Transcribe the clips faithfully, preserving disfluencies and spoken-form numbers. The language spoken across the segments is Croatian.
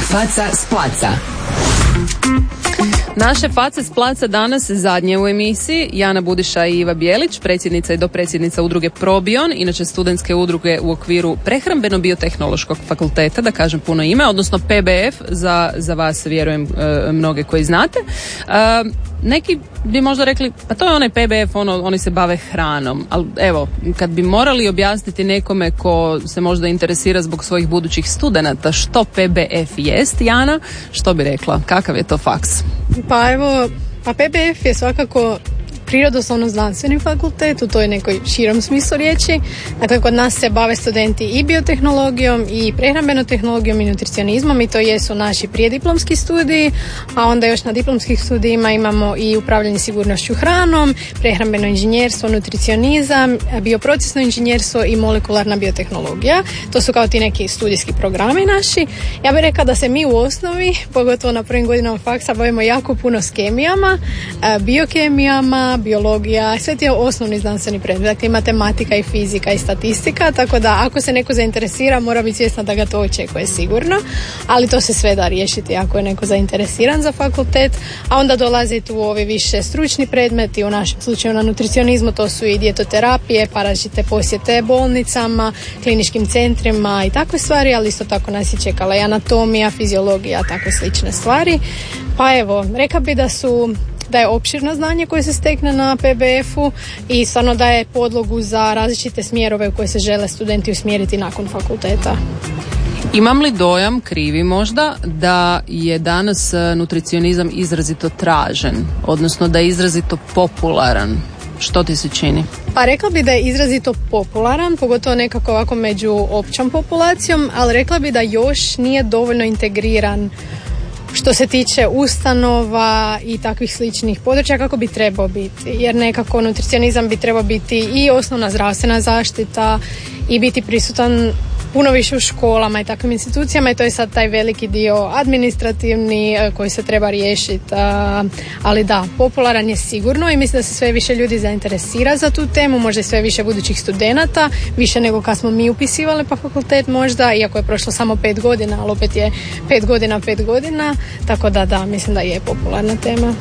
Faca s placa. Naše face s placa danas zadnje u emisiji. Jana Budiša i Iva Bijelić, predsjednica i dopredsjednica udruge Probion, inače studentske udruge u okviru Prehrambeno-biotehnološkog fakulteta, da kažem puno ime, odnosno P B F za, za vas, vjerujem, mnoge koji znate. Neki bi možda rekli, pa to je onaj P B F, ono, oni se bave hranom, ali evo, kad bi morali objasniti nekome ko se možda interesira zbog svojih budućih studenata što P B F jest, Jana, što bi rekla, kakav je to faks? Pa evo, pa P B F je svakako prirodoslovno-znanstveni fakultet u toj nekoj širom smislu riječi. Dakle, kod nas se bave studenti i biotehnologijom i prehrambenom tehnologijom i nutricionizmom i to jesu naši prijediplomski studiji, a onda još na diplomskih studijima imamo i upravljanje sigurnošću hranom, prehrambeno inženjerstvo, nutricionizam, bioprocesno inženjerstvo i molekularna biotehnologija. To su kao ti neki studijski programi naši. Ja bih rekla da se mi u osnovi, pogotovo na prvim godinama faksa, bavimo jako puno s kemijama, biokemijama, biologija, sve ti je osnovni znanstveni predmet, dakle matematika i fizika i statistika, tako da ako se neko zainteresira mora biti svjesna da ga to očekuje sigurno, ali to se sve da riješiti ako je neko zainteresiran za fakultet, a onda dolazi tu ovi više stručni predmeti, u našem slučaju na nutricionizmu to su i dijetoterapije, pa različite posjete bolnicama, kliničkim centrima i takve stvari, ali isto tako nas je čekala i anatomija, fiziologija, takve slične stvari. Pa evo, rekla bi da su da je opširno znanje koje se stekne na P B F-u i stvarno daje podlogu za različite smjerove u koje se žele studenti usmjeriti nakon fakulteta. Imam li dojam, krivi možda, da je danas nutricionizam izrazito tražen, odnosno da je izrazito popularan? Što ti se čini? Pa rekla bi da je izrazito popularan, pogotovo nekako ovako među općom populacijom, ali rekla bi da još nije dovoljno integriran što se tiče ustanova i takvih sličnih područja kako bi trebao biti, jer nekako nutricionizam bi trebao biti i osnovna zdravstvena zaštita i biti prisutan puno više u školama i takvim institucijama i to je sad taj veliki dio administrativni koji se treba riješiti, ali da, popularan je sigurno i mislim da se sve više ljudi zainteresira za tu temu, možda i sve više budućih studenata, više nego kad smo mi upisivali pa fakultet možda, iako je prošlo samo pet godina, ali opet je pet godina, pet godina, tako da da, mislim da je popularna tema.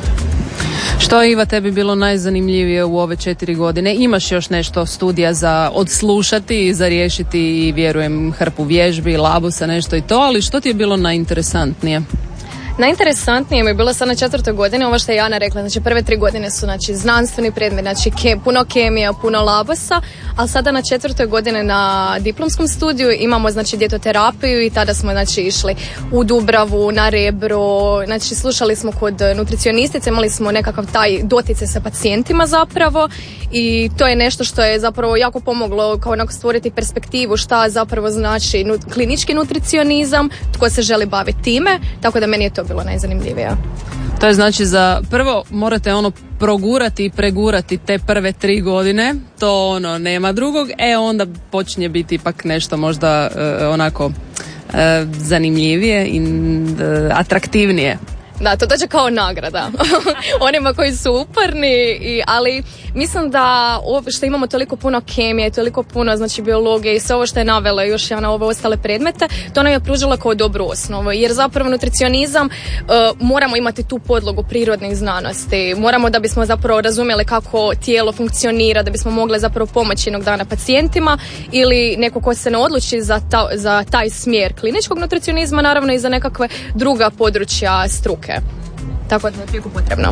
Što je, Iva, tebi bilo najzanimljivije u ove četiri godine? Imaš još nešto studija za odslušati i za riješiti i vjerujem hrpu vježbi, labusa, nešto i to, ali što ti je bilo najinteresantnije? Najinteresantnije mi je bilo sad na četvrtoj godini, ovo što je Jana rekla, znači prve tri godine su znači, znanstveni predmet, znači ke, puno kemija, puno labosa, ali sada na četvrtoj godini na diplomskom studiju imamo znači dijetoterapiju i tada smo znači išli u Dubravu, na Rebro, znači slušali smo kod nutricionistice, imali smo nekakav taj doticaj sa pacijentima zapravo i to je nešto što je zapravo jako pomoglo kao onako stvoriti perspektivu šta zapravo znači nu, klinički nutricionizam, tko se želi baviti time, tako da meni je to bilo najzanimljivije. To je znači za prvo morate ono progurati i pregurati te prve tri godine, to ono nema drugog, e onda počinje biti ipak nešto možda e, onako e, zanimljivije i e, atraktivnije. Da, to dođe kao nagrada onima koji su uporni, i, ali mislim da ovo što imamo toliko puno kemije, toliko puno znači biologije i sve ovo što je navela još na ove ostale predmete, to nam je pružilo kao dobru osnovu, jer zapravo nutricionizam uh, moramo imati tu podlogu prirodnih znanosti, moramo da bismo zapravo razumjeli kako tijelo funkcionira, da bismo mogli zapravo pomoći jednog dana pacijentima ili neko ko se ne odluči za, ta, za taj smjer kliničkog nutricionizma, naravno i za nekakve druga područja struke. Tako da je prijeko potrebno.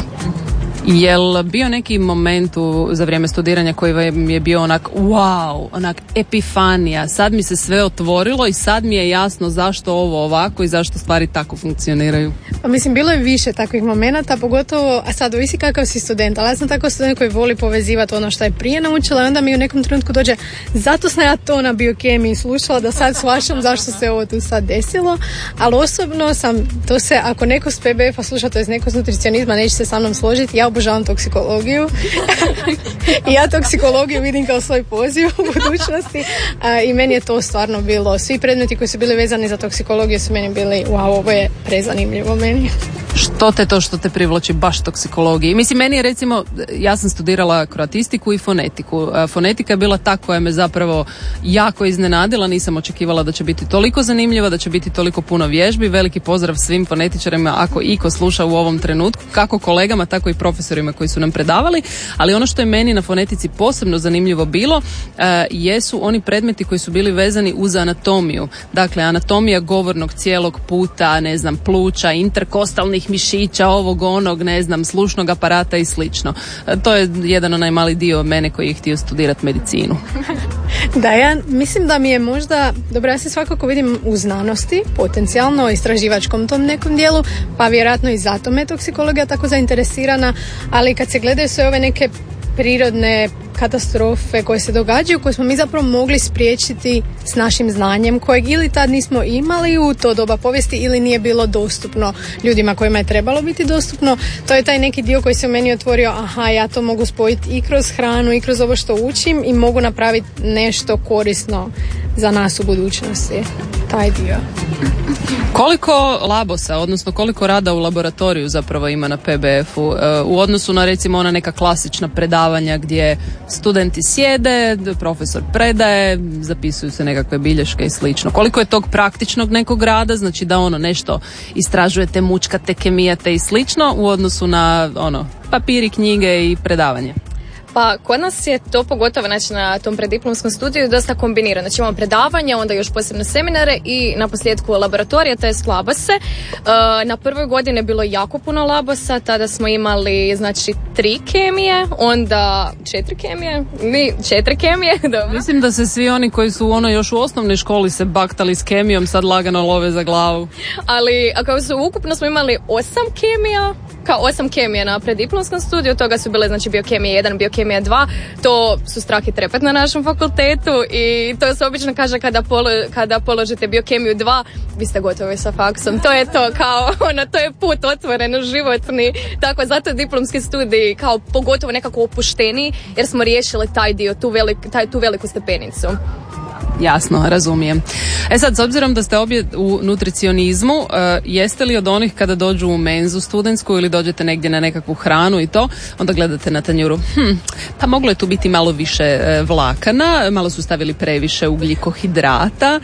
Jel bio neki moment u, za vrijeme studiranja koji vam je bio onak wow, onak epifanija, sad mi se sve otvorilo i sad mi je jasno zašto ovo ovako i zašto stvari tako funkcioniraju? Pa mislim, bilo je više takvih momenata, pogotovo, a sad ovisi kakav si student, ali ja sam tako student koji voli povezivati ono što je prije naučila i onda mi u nekom trenutku dođe, zato sam ja to na biokemiji slušala, da sad shvaćam zašto se ovo tu sad desilo, ali osobno sam, to se, ako neko s P B F-a sluša, to je neko s nutricionizma, neće se sa mnom složiti, ja obožavam toksikologiju. I ja toksikologiju vidim kao svoj poziv u budućnosti. A, I meni je to stvarno bilo, svi predmeti koji su bili vezani za toksikologiju su meni bili, wow, ovo je prezanimljivo meni. Što te to što te privlači baš toksikologiji? Mislim, meni je recimo, ja sam studirala kroatistiku i fonetiku. Fonetika je bila ta koja me zapravo jako iznenadila, nisam očekivala da će biti toliko zanimljiva, da će biti toliko puno vježbi. Veliki pozdrav svim fonetičarima ako iko sluša u ovom trenutku, kako kolegama, tako i profesorima koji su nam predavali, ali ono što je meni na fonetici posebno zanimljivo bilo, uh, jesu oni predmeti koji su bili vezani uz anatomiju. Dakle, anatomija govornog cijelog puta, ne znam, pluća, interkostalnih mišića, ovog, onog, ne znam, slušnog aparata i slično. To je jedan onaj mali dio mene koji je htio studirati medicinu. Da, ja mislim da mi je možda, dobro, ja se svakako vidim u znanosti, potencijalno istraživačkom tom nekom dijelu, pa vjerojatno i zato me toksikologija tako zainteresirana, ali kad se gledaju sve ove neke prirodne katastrofe koje se događaju, koje smo mi zapravo mogli spriječiti s našim znanjem, kojeg ili tad nismo imali u to doba povijesti ili nije bilo dostupno ljudima kojima je trebalo biti dostupno. To je taj neki dio koji se u meni otvorio, aha, ja to mogu spojiti i kroz hranu i kroz ovo što učim i mogu napraviti nešto korisno za nas u budućnosti. Taj dio. Koliko labosa, odnosno koliko rada u laboratoriju zapravo ima na P B F-u u odnosu na recimo ona neka klasična predavanja gdje studenti sjede, profesor predaje, zapisuju se nekakve bilješke i slično. Koliko je tog praktičnog nekog rada, znači da ono nešto istražujete, mučkate, kemijate i slično u odnosu na ono papiri, knjige i predavanje? Pa kod nas je to pogotovo, znači na tom prediplomskom studiju dosta kombinirano. Znači imamo predavanje, onda još posebno seminare i na posljedku laboratorija, to je labose. Na prvoj godini je bilo jako puno labosa, tada smo imali znači tri kemije, onda četiri kemije, mi četiri kemije. Dobro. Mislim da se svi oni koji su ono još u osnovnoj školi se baktali s kemijom sad lagano love za glavu. Ali ako su ukupno smo imali osam kemija, kao osam kemija na prediplomskom studiju, toga su bile znači biokemija jedan, biokemija dva, to su strah i trepet na našem fakultetu i to se obično kaže kada, polo, kada položite biokemiju dva, vi ste gotovi sa faksom, to je to kao, ono, to je put otvoren, životni, tako zato diplomski studij kao pogotovo nekako opušteniji jer smo riješili taj dio, tu, velik, taj, tu veliku stepenicu. Jasno, razumijem. E sad, s obzirom da ste obje u nutricionizmu, uh, jeste li od onih kada dođu u menzu studentsku ili dođete negdje na nekakvu hranu i to, onda gledate na tanjuru, hm, pa moglo je tu biti malo više uh, vlakana, malo su stavili previše ugljikohidrata.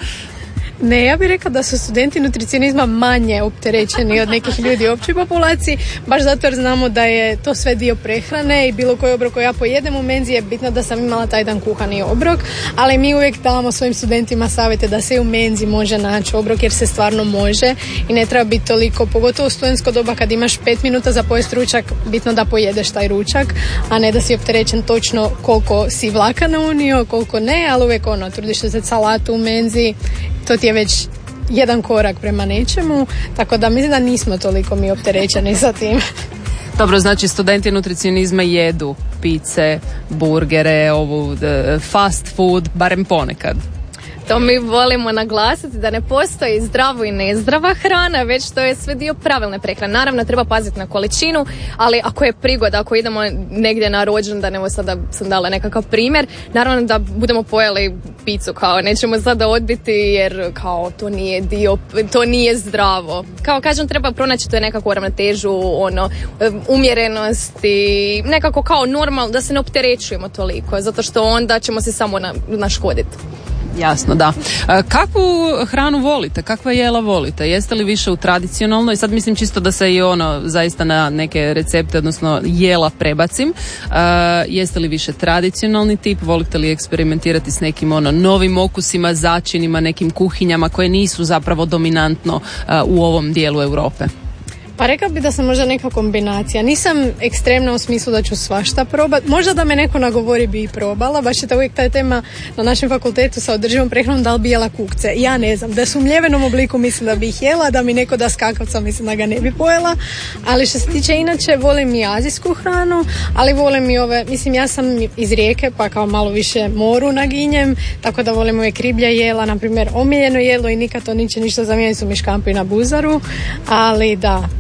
Ne, ja bih rekla da su studenti nutricionizma manje opterećeni od nekih ljudi u općoj populaciji, baš zato jer znamo da je to sve dio prehrane i bilo koji obrok koji ja pojedem u menzi je bitno da sam imala taj dan kuhani obrok, ali mi uvijek damo svojim studentima savjete da se i u menzi može naći obrok jer se stvarno može i ne treba biti toliko, pogotovo u studentsko doba kad imaš pet minuta za pojest ručak, bitno da pojedeš taj ručak, a ne da si opterećen točno koliko si vlakana unio, koliko ne, ali uvijek ono, trudiš se salatu u menzi, to ti je već jedan korak prema nečemu, tako da mislim da nismo toliko mi opterećeni sa tim. Dobro, znači studenti nutricionizma jedu pice, burgere, ovu fast food, barem ponekad. To mi volimo naglasiti da ne postoji zdravo i nezdrava hrana, već to je sve dio pravilne prehrane. Naravno, treba paziti na količinu, ali ako je prigoda, ako idemo negdje na rođendan, evo sada sam dala nekakav primjer, naravno da budemo pojeli picu, kao nećemo sada odbiti jer kao to nije dio, to nije zdravo. Kao kažem, treba pronaći to nekakvu ravnotežu, ono, umjerenost i nekako kao normalno da se ne opterećujemo toliko, zato što onda ćemo se samo na, naškoditi. Jasno, da. Kakvu hranu volite? Kakva jela volite? Jeste li više u tradicionalnoj? Sad mislim čisto da se i ono zaista na neke recepte, odnosno jela prebacim. Uh, jeste li više tradicionalni tip? Volite li eksperimentirati s nekim ono novim okusima, začinima, nekim kuhinjama koje nisu zapravo dominantno uh, u ovom dijelu Europe? Pa rekao bi da sam možda neka kombinacija. Nisam ekstremna u smislu da ću svašta probati. Možda da me neko nagovori bi i probala. Baš je to uvijek ta tema na našem fakultetu sa održivom prehranom, da li bi jela kukce. Ja ne znam. Da su u mljevenom obliku mislim da bi ih jela, da mi neko da skakavca mislim da ga ne bi pojela. Ali što se tiče inače, volim i azijsku hranu, ali volim i ove, mislim ja sam iz Rijeke pa kao malo više moru naginjem, tako da volim uvijek riblja jela, na primjer omiljeno jelo i nikad to niče ništa zamijeniti su mi škampi na buzaru, ali da,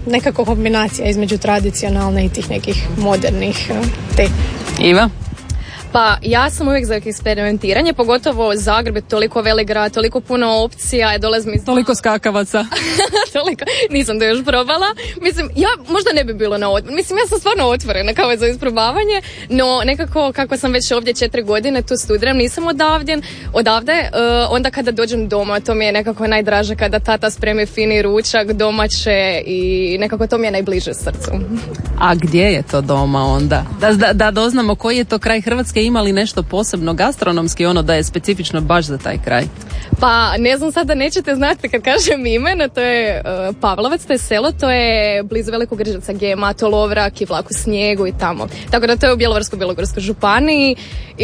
nekako kombinacija između tradicionalne i tih nekih modernih te. Iva? Pa ja sam uvijek za eksperimentiranje, pogotovo Zagreb je toliko velik grad, toliko puno opcija, dolazim iz... Toliko skakavaca. Toliko, nisam to još probala. Mislim, ja možda ne bi bilo na odmor. Mislim, ja sam stvarno otvorena kao za isprobavanje, no nekako kako sam već ovdje četiri godine tu studiram, nisam odavdje, odavde, uh, onda kada dođem doma, to mi je nekako najdraže kada tata spremi fini ručak, domaće i nekako to mi je najbliže srcu. A gdje je to doma onda? Da, da, da doznamo koji je to kraj Hrvatske, ima li nešto posebno gastronomski, ono da je specifično baš za taj kraj? Pa ne znam sad da nećete znati kad kažem ime, no to je uh, Pavlovac, to je selo, to je blizu Velikog Grđevca gdje je Mato Lovrak i Vlak u snijegu i tamo. Tako da to je u Bjelovarsko-bilogorskoj županiji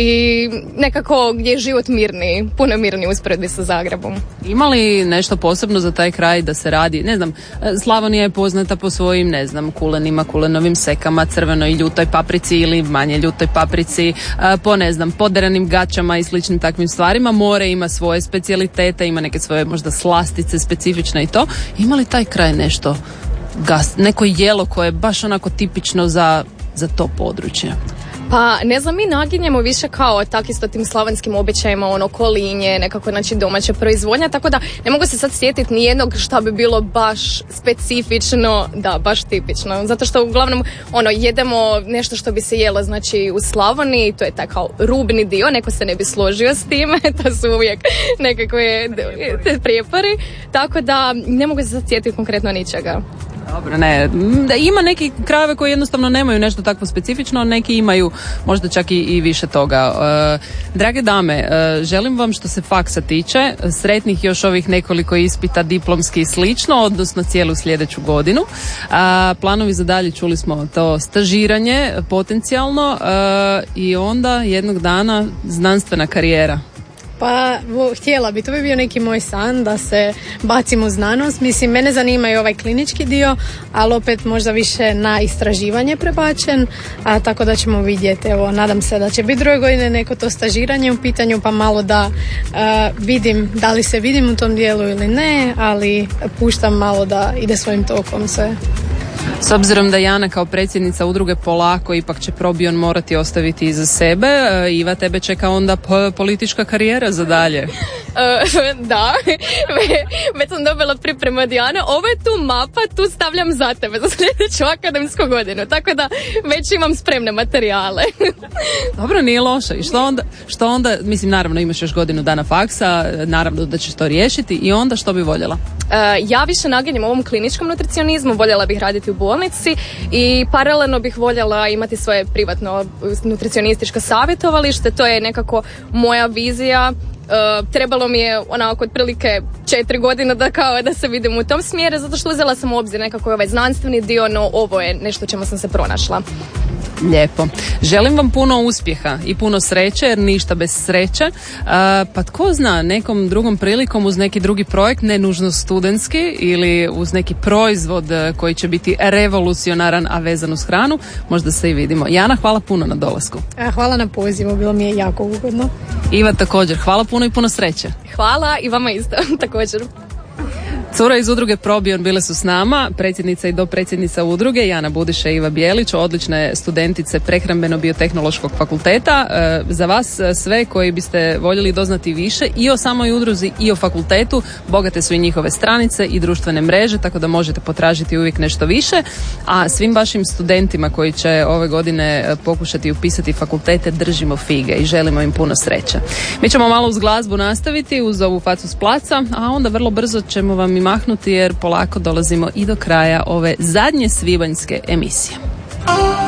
i nekako gdje je život mirniji, puno mirniji u usporedbi sa Zagrebom. Ima li nešto posebno za taj kraj da se radi? Ne znam, Slavonija je poznata po svojim, ne znam, kulenima, kulenovim sekama, crvenoj i ljutoj paprici ili manje ljutoj paprici, po ne znam, poderanim gaćama i sličnim takvim stvarima. More ima svoje specijalitete, ima neke svoje možda slastice specifične i to. Ima li taj kraj nešto, gas, neko jelo koje je baš onako tipično za, za to područje? Pa ne znam, mi naginjemo više kao tak isto tim slavonskim običajima, ono kolinje, nekako znači domaća proizvodnja, tako da ne mogu se sad sjetiti ni jednog šta bi bilo baš specifično, da, baš tipično, zato što uglavnom ono jedemo nešto što bi se jelo znači u Slavoniji, to je taj kao rubni dio, neko se ne bi složio s time, to su uvijek nekakve te prijepori, tako da ne mogu se sad sjetiti konkretno ničega. Dobro, ne, da ima neki krajeve koji jednostavno nemaju nešto takvo specifično, neki imaju možda čak i, i više toga. E, drage dame, e, želim vam što se faksa tiče, sretnih još ovih nekoliko ispita diplomski i slično, odnosno cijelu sljedeću godinu. A, planovi za dalje, čuli smo to stažiranje potencijalno e, i onda jednog dana znanstvena karijera. Pa vo, htjela bi, to bi bio neki moj san da se bacim u znanost. Mislim, mene zanima i ovaj klinički dio, ali opet možda više na istraživanje prebačen, a tako da ćemo vidjeti. Evo, nadam se da će biti druge godine neko to stažiranje u pitanju, pa malo da a, vidim da li se vidim u tom dijelu ili ne, ali puštam malo da ide svojim tokom sve. S obzirom da Jana kao predsjednica udruge polako ipak će Probion morati ostaviti iza sebe, Iva, tebe čeka onda politička karijera za dalje. Uh, da, već sam dobila pripremu od Jane. Ovo je tu mapa, tu stavljam za tebe za sljedeću akademsku godinu, tako da već imam spremne materijale. Dobro, nije loše. I što onda, što onda, mislim, naravno imaš još godinu dana faksa, naravno da ćeš to riješiti, i onda što bi voljela? Uh, ja više naginjem ovom kliničkom nutricionizmu, voljela bih raditi u bolnici i paralelno bih voljela imati svoje privatno nutricionističko savjetovalište, to je nekako moja vizija. Uh, trebalo mi je onako otprilike četiri godine da kao da se vidim u tom smjeru, zato što uzela sam u obzir nekako ovaj znanstveni dio, no ovo je nešto čemu sam se pronašla. Lijepo. Želim vam puno uspjeha i puno sreće, jer ništa bez sreće. Uh, pa tko zna, nekom drugom prilikom uz neki drugi projekt, ne nužno studentski, ili uz neki proizvod koji će biti revolucionaran, a vezan uz hranu, možda se i vidimo. Jana, hvala puno na dolasku. Hvala na pozivu, bilo mi je jako ugodno. Iva također, hvala puno i puno sreće. Hvala i vama isto, također. Cura iz udruge Probion bile su s nama, predsjednica i dopredsjednica udruge Jana Budiša i Iva Bijelić, odlične studentice Prehrambeno-biotehnološkog fakulteta. E, za vas sve koji biste voljeli doznati više i o samoj udruzi i o fakultetu, bogate su i njihove stranice i društvene mreže, tako da možete potražiti uvijek nešto više. A svim vašim studentima koji će ove godine pokušati upisati fakultete, držimo fige i želimo im puno sreće. Mi ćemo malo uz glazbu nastaviti, uz ovu facu s placa, a onda vrlo brzo ćemo vam i mahnuti, jer polako dolazimo i do kraja ove zadnje svibanjske emisije.